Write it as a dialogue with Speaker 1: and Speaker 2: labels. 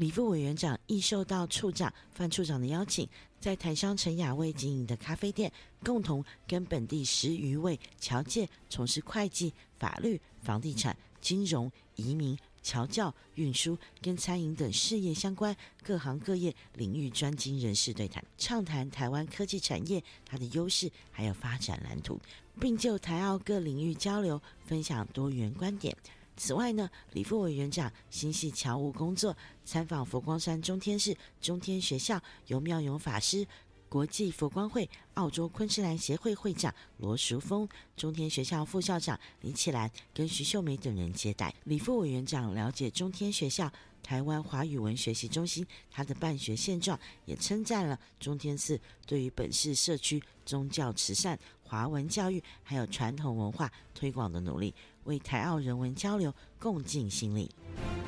Speaker 1: 李副委员长亦受到处长范处长的邀请，在台商陈雅卫经营的咖啡店，共同跟本地10余位侨界从事会计、法律、房地产、金融、移民、侨教、运输跟餐饮等事业相关各行各业领域专精人士对谈，畅谈台湾科技产业它的优势还有发展蓝图，并就台澳各领域交流，分享多元观点。此外呢，李副委员长心系侨务工作，参访佛光山中天寺中天学校，由妙勇法师、国际佛光会澳洲昆士兰协会会长罗淑峰、中天学校副校长李启兰跟徐秀梅等人接待。李副委员长了解中天学校台湾华语文学习中心他的办学现状，也称赞了中天寺对于本市社区宗教慈善、华文教育还有传统文化推广的努力，为台澳人文交流共尽心力。